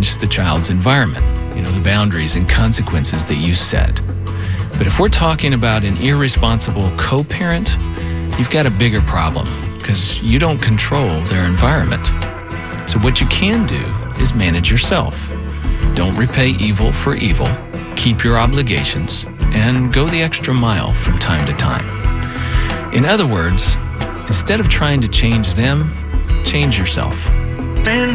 change the child's environment, the boundaries and consequences that you set. But if we're talking about an irresponsible co-parent, you've got a bigger problem because you don't control their environment. So what you can do is manage yourself. Don't repay evil for evil. Keep your obligations and go the extra mile from time to time. In other words, instead of trying to change them, change yourself.